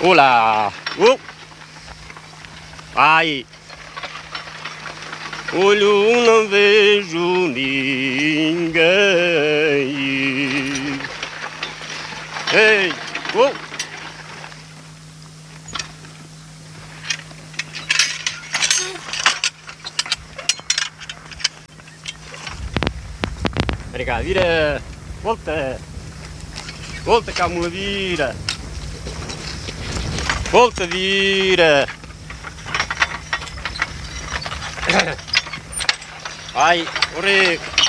Olá! Ai! Olho não vejo ninguém. Ei! Vem cá, vira! Volta! Volta cá, mula, vira! Volta, vira! Ai, o Rico!